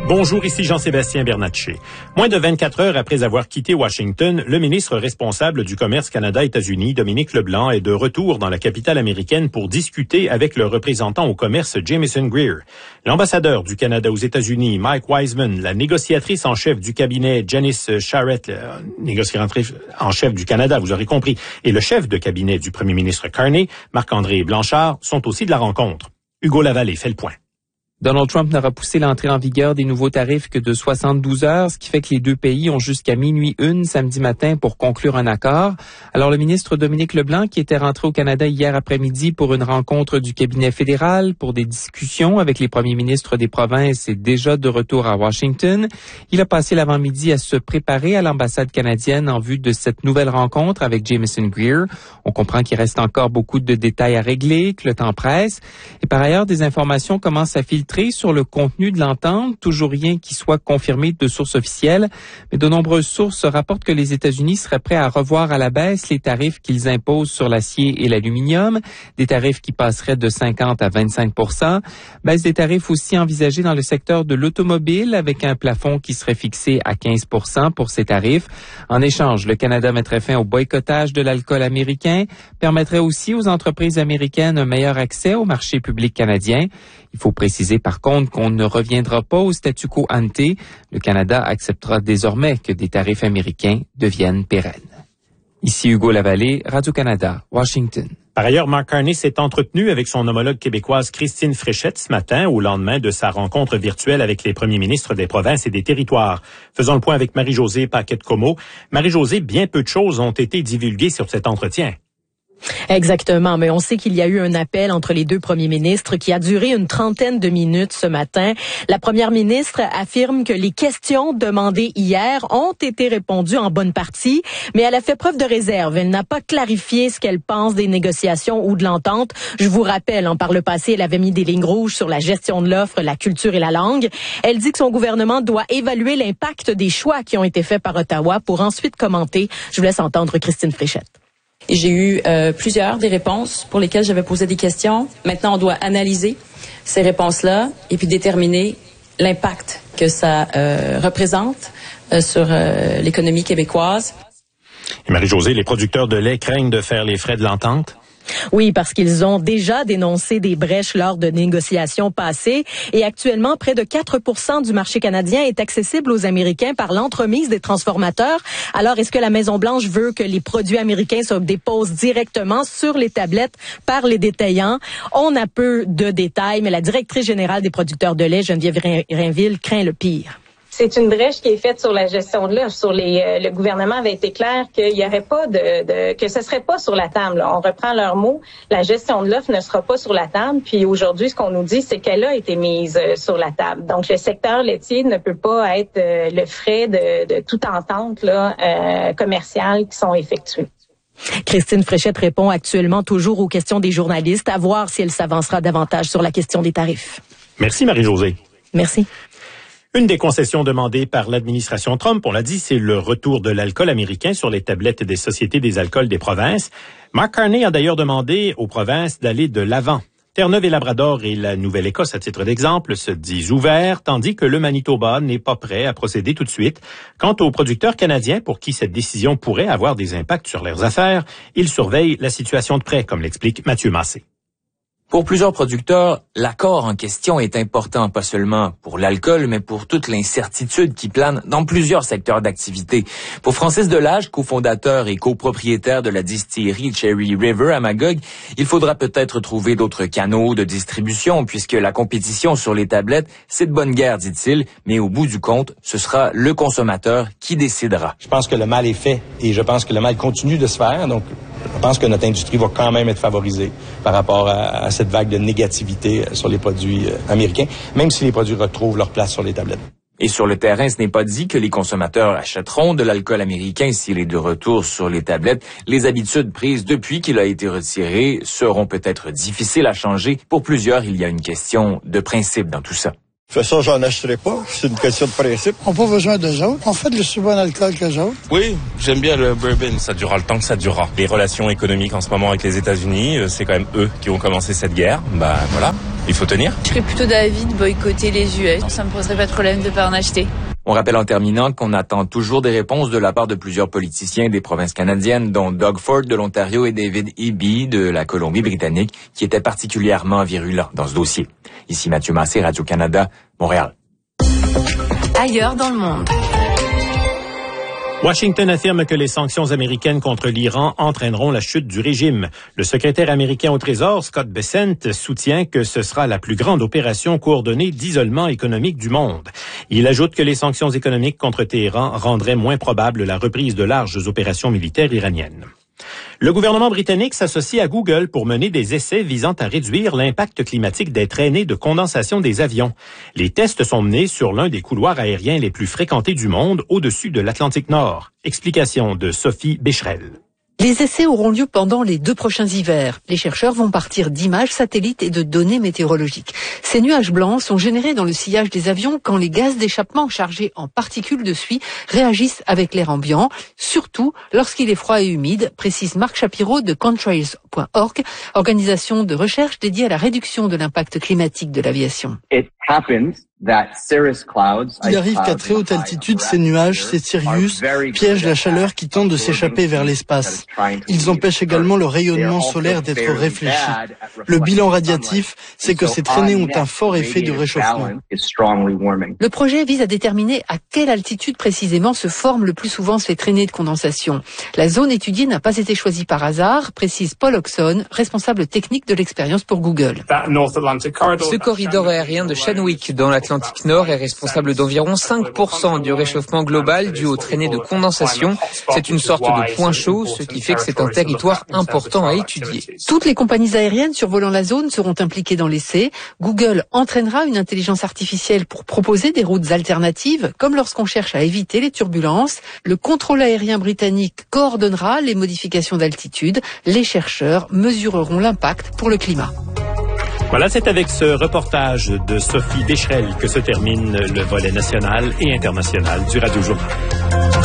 Bonjour, ici Jean-Sébastien Bernatchez. Moins de 24 heures après avoir quitté Washington, le ministre responsable du commerce Canada-États-Unis, Dominique Leblanc, est de retour dans la capitale américaine pour discuter avec le représentant au commerce Jamieson Greer. L'ambassadeur du Canada aux États-Unis, Mike Wiseman, la négociatrice en chef du cabinet Janice Charette, négociatrice en chef du Canada, vous aurez compris, et le chef de cabinet du premier ministre Carney, Marc-André Blanchard, sont aussi de la rencontre. Hugo Lavallée fait le point. Donald Trump n'aura poussé l'entrée en vigueur des nouveaux tarifs que de 72 heures, ce qui fait que les deux pays ont jusqu'à minuit samedi matin pour conclure un accord. Alors le ministre Dominique Leblanc, qui était rentré au Canada hier après-midi pour une rencontre du cabinet fédéral pour des discussions avec les premiers ministres des provinces, est déjà de retour à Washington. Il a passé l'avant-midi à se préparer à l'ambassade canadienne en vue de cette nouvelle rencontre avec Jamieson Greer. On comprend qu'il reste encore beaucoup de détails à régler, que le temps presse. Et par ailleurs, des informations commencent à filtrer sur le contenu de l'entente, toujours rien qui soit confirmé de sources officielles, mais de nombreuses sources rapportent que les États-Unis seraient prêts à revoir à la baisse les tarifs qu'ils imposent sur l'acier et l'aluminium, des tarifs qui passeraient de 50 à 25 %, baisse des tarifs aussi envisagés dans le secteur de l'automobile avec un plafond qui serait fixé à 15 % pour ces tarifs. En échange, le Canada mettrait fin au boycottage de l'alcool américain, permettrait aussi aux entreprises américaines un meilleur accès au marché public canadien. Il faut préciser par contre qu'on ne reviendra pas au statu quo ante. Le Canada acceptera désormais que des tarifs américains deviennent pérennes. Ici Hugo Lavallée, Radio-Canada, Washington. Par ailleurs, Mark Carney s'est entretenu avec son homologue québécoise Christine Fréchette ce matin, au lendemain de sa rencontre virtuelle avec les premiers ministres des provinces et des territoires. Faisons le point avec Marie-Josée Paquette-Comeau. Marie-Josée, bien peu de choses ont été divulguées sur cet entretien. Exactement, mais on sait qu'il y a eu un appel entre les deux premiers ministres qui a duré une trentaine de minutes ce matin. La première ministre affirme que les questions demandées hier ont été répondues en bonne partie, mais elle a fait preuve de réserve. Elle n'a pas clarifié ce qu'elle pense des négociations ou de l'entente. Je vous rappelle, par le passé, elle avait mis des lignes rouges sur la gestion de l'offre, la culture et la langue. Elle dit que son gouvernement doit évaluer l'impact des choix qui ont été faits par Ottawa pour ensuite commenter. Je vous laisse entendre Christine Fréchette. J'ai eu plusieurs des réponses pour lesquelles j'avais posé des questions. Maintenant, on doit analyser ces réponses-là et puis déterminer l'impact que ça représente sur l'économie québécoise. Et Marie-Josée, les producteurs de lait craignent de faire les frais de l'entente? Oui, parce qu'ils ont déjà dénoncé des brèches lors de négociations passées et actuellement, près de 4 % du marché canadien est accessible aux Américains par l'entremise des transformateurs. Alors, est-ce que la Maison-Blanche veut que les produits américains se déposent directement sur les tablettes par les détaillants? On a peu de détails, mais la directrice générale des producteurs de lait, Geneviève Rainville, craint le pire. C'est une brèche qui est faite sur la gestion de l'offre. Le gouvernement avait été clair qu'il y aurait pas que ce serait pas sur la table. On reprend leurs mots. La gestion de l'offre ne sera pas sur la table. Puis aujourd'hui, ce qu'on nous dit, c'est qu'elle a été mise sur la table. Donc le secteur laitier ne peut pas être le frais de toute entente commerciale qui sont effectuées. Christine Fréchette répond actuellement toujours aux questions des journalistes, à voir si elle s'avancera davantage sur la question des tarifs. Merci Marie-Josée. Merci. Une des concessions demandées par l'administration Trump, on l'a dit, c'est le retour de l'alcool américain sur les tablettes des sociétés des alcools des provinces. Mark Carney a d'ailleurs demandé aux provinces d'aller de l'avant. Terre-Neuve et Labrador et la Nouvelle-Écosse, à titre d'exemple, se disent ouverts, tandis que le Manitoba n'est pas prêt à procéder tout de suite. Quant aux producteurs canadiens, pour qui cette décision pourrait avoir des impacts sur leurs affaires, ils surveillent la situation de près, comme l'explique Mathieu Massé. Pour plusieurs producteurs, l'accord en question est important, pas seulement pour l'alcool, mais pour toute l'incertitude qui plane dans plusieurs secteurs d'activité. Pour Francis Delage, cofondateur et copropriétaire de la distillerie Cherry River à Magog, il faudra peut-être trouver d'autres canaux de distribution, puisque la compétition sur les tablettes, c'est de bonne guerre, dit-il, mais au bout du compte, ce sera le consommateur qui décidera. Je pense que le mal est fait et je pense que le mal continue de se faire, donc je pense que notre industrie va quand même être favorisée par rapport à cette vague de négativité sur les produits américains, même si les produits retrouvent leur place sur les tablettes. Et sur le terrain, ce n'est pas dit que les consommateurs achèteront de l'alcool américain s'il est de retour sur les tablettes. Les habitudes prises depuis qu'il a été retiré seront peut-être difficiles à changer. Pour plusieurs, il y a une question de principe dans tout ça. Fait ça, j'en achèterai pas. C'est une question de principe. On n'a pas besoin d'eux autres. On fait le si bon alcool qu'eux autres. Oui, j'aime bien le bourbon. Ça durera le temps que ça durera. Les relations économiques en ce moment avec les États-Unis, c'est quand même eux qui ont commencé cette guerre. Voilà. Il faut tenir. Je serais plutôt d'avis de boycotter les US. Ça me poserait pas de problème de pas en acheter. On rappelle en terminant qu'on attend toujours des réponses de la part de plusieurs politiciens des provinces canadiennes, dont Doug Ford de l'Ontario et David Eby de la Colombie-Britannique, qui étaient particulièrement virulents dans ce dossier. Ici Mathieu Massé, Radio-Canada, Montréal. Ailleurs dans le monde. Washington affirme que les sanctions américaines contre l'Iran entraîneront la chute du régime. Le secrétaire américain au Trésor, Scott Bessent, soutient que ce sera la plus grande opération coordonnée d'isolement économique du monde. Il ajoute que les sanctions économiques contre Téhéran rendraient moins probable la reprise de larges opérations militaires iraniennes. Le gouvernement britannique s'associe à Google pour mener des essais visant à réduire l'impact climatique des traînées de condensation des avions. Les tests sont menés sur l'un des couloirs aériens les plus fréquentés du monde, au-dessus de l'Atlantique Nord. Explication de Sophie Becherel. Les essais auront lieu pendant les 2 prochains hivers. Les chercheurs vont partir d'images satellites et de données météorologiques. Ces nuages blancs sont générés dans le sillage des avions quand les gaz d'échappement chargés en particules de suie réagissent avec l'air ambiant, surtout lorsqu'il est froid et humide, précise Marc Shapiro de Contrails.org, organisation de recherche dédiée à la réduction de l'impact climatique de l'aviation. Il arrive qu'à très haute altitude, ces nuages, ces Sirius, piègent la chaleur qui tente de s'échapper vers l'espace. Ils empêchent également le rayonnement solaire d'être réfléchi. Le bilan radiatif, c'est que ces traînées ont un fort effet de réchauffement. Le projet vise à déterminer à quelle altitude précisément se forment le plus souvent ces traînées de condensation. La zone étudiée n'a pas été choisie par hasard, précise Paul Oxon, responsable technique de l'expérience pour Google. Ce corridor aérien de Chadwick dans l'Atlantique Nord est responsable d'environ 5% du réchauffement global dû aux traînées de condensation. C'est une sorte de point chaud, ce qui fait que c'est un territoire important à étudier. Toutes les compagnies aériennes survolant la zone seront impliquées dans l'essai. Google entraînera une intelligence artificielle pour proposer des routes alternatives, comme lorsqu'on cherche à éviter les turbulences. Le contrôle aérien britannique coordonnera les modifications d'altitude. Les chercheurs mesureront l'impact pour le climat. Voilà, c'est avec ce reportage de Sophie Becherel que se termine le volet national et international du Radio Journal.